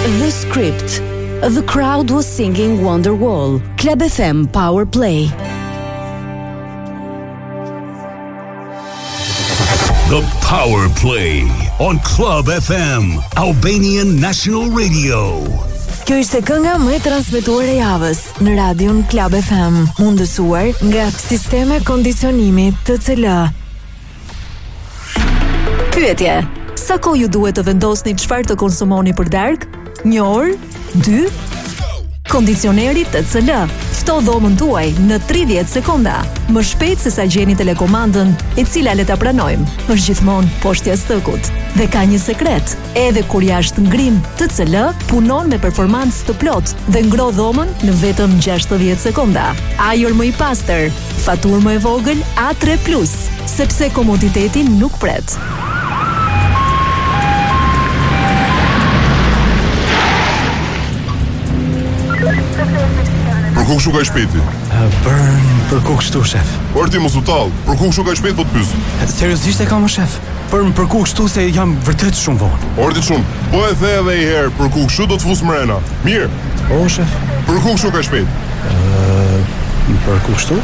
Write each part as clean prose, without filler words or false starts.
The Script. The crowd was singing Wonderwall. Club FM Power Play. The Power Play on Club FM, Albanian National Radio. Kjo ishte kënga më e transmetuar e javës në radion Club FM, mundësuar nga Sisteme Kondicionimi TCL. Pyetje: sa kohë ju duhet të vendosni çfarë të konsumoni për darkë? 1 orë? 2? Kondicioneri TCL fto dhomën tuaj në 30 sekonda, më shpejt se sa gjeni telekomandën, e cila le ta pranojmë, është gjithmonë poshtë jastëkut. Dhe ka një sekret: edhe kur jashtë ngrim, TCL punon me performancë të plotë dhe ngro dhomën në vetëm 60 sekonda. Ajër më i pastër, faturë më e vogël A3+, sepse komoditeti nuk pret. Për ku kështu ka i shpeti? Për ku kështu, shef? Por ti mos u tall, për ku kështu ka i shpeti po të pyes? Seriozisht e kam, shef? Për ku kështu se jam vërtet shumë vonë. Ordi shumë, po e the edhe i herë, për ku kështu do të fus mrena. Mirë. O, shef? Për ku kështu ka i shpeti? Për ku kështu?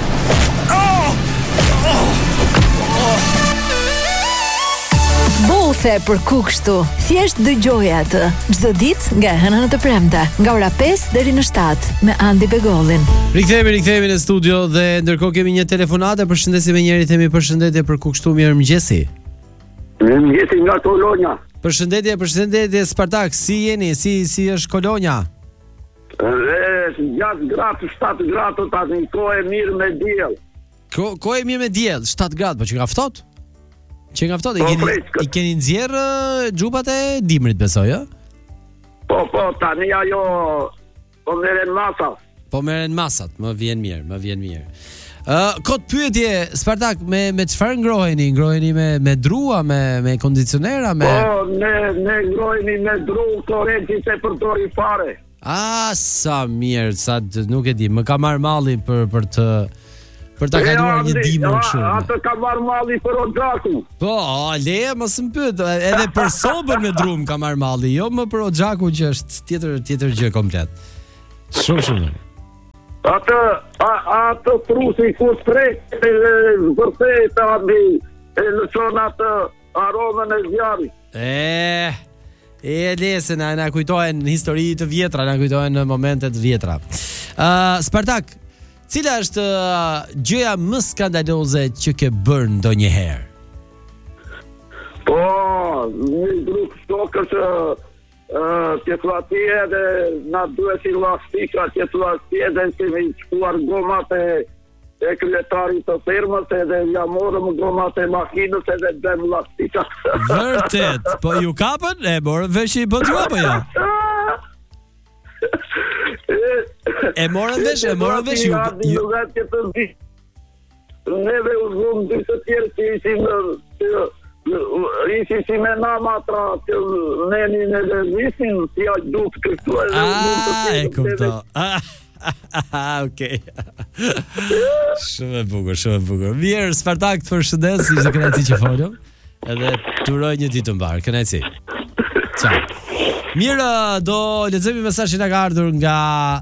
Bothe për ku kështu. Thjesht dëgjoj atë çdo ditë nga hëna në të premte, nga ora 5 deri në 7 me Andi Begollin. Rikthehemi në studio dhe ndërkohë kemi një telefonatë. Përshëndesim me njëri, themi përshëndetje për ku kështu. Mirëmëngjesi. Mirëmëngjesi nga Kolonja. Përshëndetje Spartak, si jeni? Si është Kolonja? 6 gradë, 7 gradë tani, kohë e mirë me diell. Kohë e mirë me diell, 7 gradë, po që nga ftohtë? Që nga ftohtë, i keni nxjerrë xhupat e dimrit, besoj, ë? Po, tani ajo po merren masat. Po merren masat, më vjen mirë. Kot pyetje, Spartak, me çfarë ngroheni? Ngroheni me drua, me kondicionera, me... Po, ne ngroheni me dru, korrenti se përdori fare. Sa mirë, nuk e di, më ka marrë malli për ta kaluar një dimër kështu. Atë ka marrë malli për Oxhaku. Po, leje mos më pyet, edhe për sobën me drum ka marrë malli, jo më për Oxhaku që është tjetër gjë komplet. Shumë. Atë frusi ku strek vërtet abi e lëshon atë aromën e zjarrit. Lese, na kujtojnë histori të vjetra, na kujtojnë momentet vjetra. Spartak, cila është gjëja më skandaloze që ke bërë ndonjëherë? Po, një grup shokës që të atje dhe na duhet si lastika që të atje dhe kemi shkuar gomat e kryetarit të firmës edhe ja morëm gomat e makinës edhe dhem lastika. Vërtet, po ju kapën? E morën vesh i bëtu apo jo? E morën vesh ju. Neve u zumë dy të tjerë që ishi si me namatra që nenin edhe visin si a duke kërtu e kupto. Okej. Shumë e bukur. Mirë, Spartak, të përshëndes, ishte kënaqësi që folëm. Edhe turoj një ditë të mbar. Kënaqësi. Ciao. Mirë, do lexojmë mesazhin që ka ardhur nga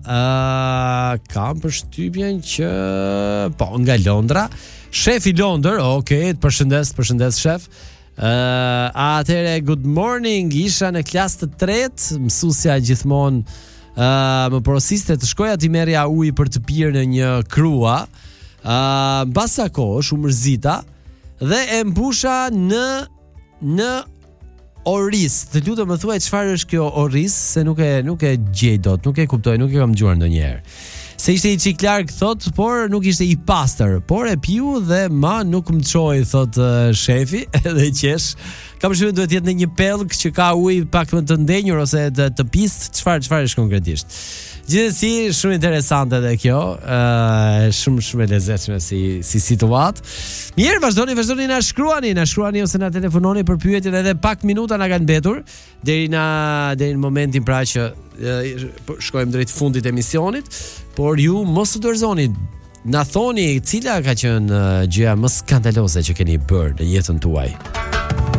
kam përshtypjen që nga Londra. Shefi Londër, okay, të përshëndes shef. Atëre, good morning, isha në klasë të 3, mësuesja gjithmonë më porosiste të shkoja t'i merja ujë për të pirë në një krua. Mbas sa kohësh u mërzita dhe e mbusha në oris. Të lutem më thuaj çfarë është kjo oris, se nuk e gjej dot, nuk e kuptoj, nuk e kam dëgjuar ndonjëherë. Se ishte i çik larg thot, por nuk ishte i pastër, por e piu dhe ma nuk më çoi thot shefi, edhe qesh. Kam shumë duhet jetë në një pellk që ka ujë pak më të ndenjur ose të pist, çfarë është konkretisht. Gjithsesi, shumë interesante edhe kjo, shumë e lezetshme si situatë. Mirë, vazhdoni na shkruani ose na telefononi për pyetjen, edhe pak minuta na kanë mbetur deri në momentin pra që shkojmë drejt fundit të emisionit, por ju mos u dorëzoni. Na thoni cila ka qenë gjëja më skandaloze që keni bërë në jetën tuaj.